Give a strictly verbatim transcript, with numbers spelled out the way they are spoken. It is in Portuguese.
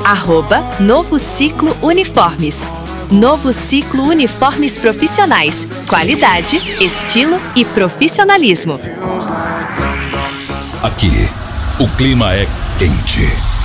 Arroba Novo Ciclo Uniformes. Novo Ciclo Uniformes Profissionais. Qualidade, estilo e profissionalismo. Aqui, o clima é quente.